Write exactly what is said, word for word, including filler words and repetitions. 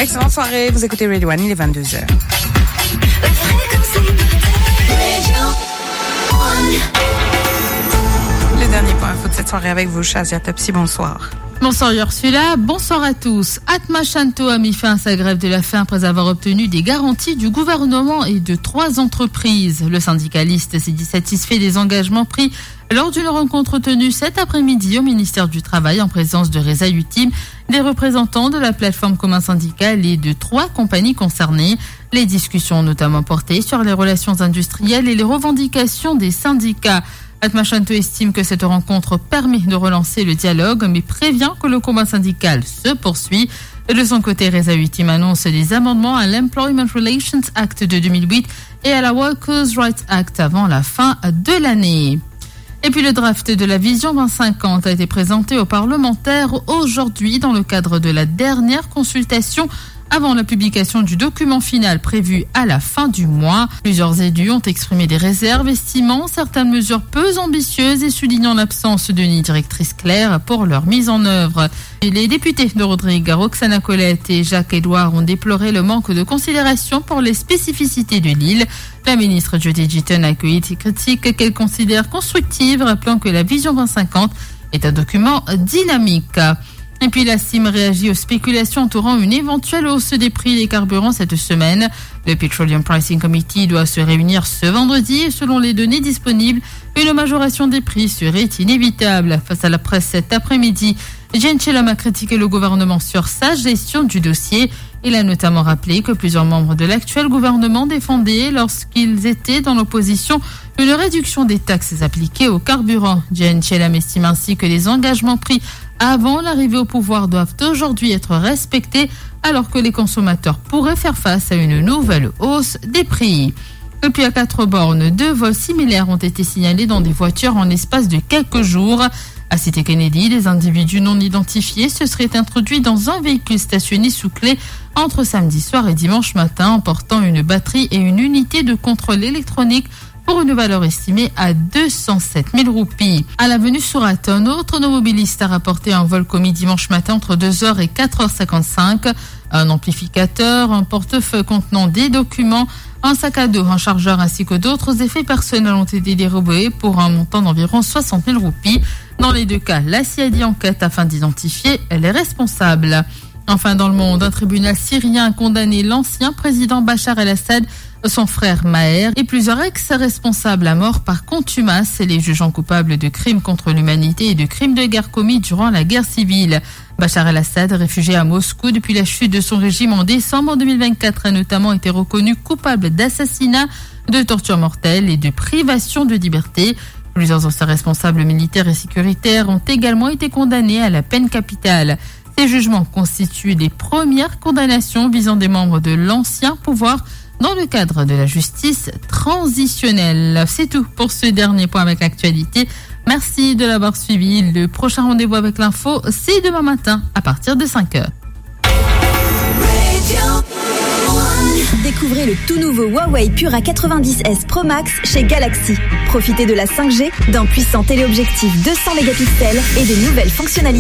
Excellente soirée, vous écoutez Radio One, il est vingt-deux heures. Le dernier point info de cette soirée avec vous, Shazia Topsy, bonsoir. Bonsoir Ursula, bonsoir à tous. Atma Shanto a mis fin à sa grève de la faim après avoir obtenu des garanties du gouvernement et de trois entreprises. Le syndicaliste s'est dit satisfait des engagements pris lors d'une rencontre tenue cet après-midi au ministère du Travail en présence de Reza Utim, des représentants de la plateforme commun syndicale et de trois compagnies concernées. Les discussions ont notamment porté sur les relations industrielles et les revendications des syndicats. Atma Shanto estime que cette rencontre permet de relancer le dialogue, mais prévient que le combat syndical se poursuit. De son côté, Reza Utim annonce des amendements à l'Employment Relations Act de deux mille huit et à la Workers' Rights Act avant la fin de l'année. Et puis le draft de la Vision vingt cinquante a été présenté aux parlementaires aujourd'hui dans le cadre de la dernière consultation avant la publication du document final prévu à la fin du mois. Plusieurs élus ont exprimé des réserves, estimant certaines mesures peu ambitieuses et soulignant l'absence de ligne directrice claire pour leur mise en œuvre. Et les députés de Rodrigue, Roxana Colette et Jacques Edouard ont déploré le manque de considération pour les spécificités de l'île. La ministre Jodie Jeaton a accueilli ces critiques qu'elle considère constructives, rappelant que la Vision vingt cinquante est un document dynamique. Et puis la C I M réagit aux spéculations entourant une éventuelle hausse des prix des carburants cette semaine. Le Petroleum Pricing Committee doit se réunir ce vendredi et selon les données disponibles, une majoration des prix serait inévitable. Face à la presse cet après-midi, Jane Chelam a critiqué le gouvernement sur sa gestion du dossier. Il a notamment rappelé que plusieurs membres de l'actuel gouvernement défendaient, lorsqu'ils étaient dans l'opposition, une réduction des taxes appliquées aux carburants. Jane Chelam estime ainsi que les engagements pris avant l'arrivée au pouvoir doivent aujourd'hui être respectés, alors que les consommateurs pourraient faire face à une nouvelle hausse des prix. Et puis à quatre bornes, deux vols similaires ont été signalés dans des voitures en l'espace de quelques jours. À Cité Kennedy, les individus non identifiés se seraient introduits dans un véhicule stationné sous clé entre samedi soir et dimanche matin, emportant une batterie et une unité de contrôle électronique pour une valeur estimée à deux cent sept mille roupies. À l'avenue Surat, un autre automobiliste a rapporté un vol commis dimanche matin entre deux heures et quatre heures cinquante-cinq. Un amplificateur, un portefeuille contenant des documents, un sac à dos, un chargeur ainsi que d'autres effets personnels ont été dérobés pour un montant d'environ soixante mille roupies. Dans les deux cas, la C I A D enquête afin d'identifier les responsables. Enfin, dans le monde, un tribunal syrien a condamné l'ancien président Bachar el-Assad, son frère Maher et plusieurs ex-responsables à mort par contumace, les jugeant coupables de crimes contre l'humanité et de crimes de guerre commis durant la guerre civile. Bachar el-Assad, réfugié à Moscou depuis la chute de son régime en décembre deux mille vingt-quatre, a notamment été reconnu coupable d'assassinat, de torture mortelle et de privation de liberté. Plusieurs anciens responsables militaires et sécuritaires ont également été condamnés à la peine capitale. Ces jugements constituent les premières condamnations visant des membres de l'ancien pouvoir dans le cadre de la justice transitionnelle. C'est tout pour ce dernier point avec l'actualité. Merci de l'avoir suivi. Le prochain rendez-vous avec l'info, c'est demain matin à partir de cinq heures. Découvrez le tout nouveau Huawei Pura quatre-vingt-dix S Pro Max chez Galaxy. Profitez de la cinq G, d'un puissant téléobjectif deux cents mégapixels et des nouvelles fonctionnalités.